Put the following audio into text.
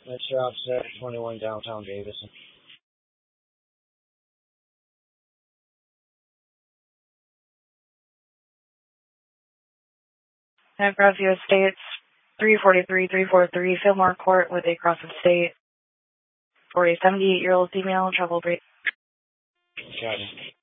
Mr. Offset, 21 downtown Davison. Nebraska Estates, 343-343 Fillmore Court with a cross of state for a 78-year-old female trouble break. Got it.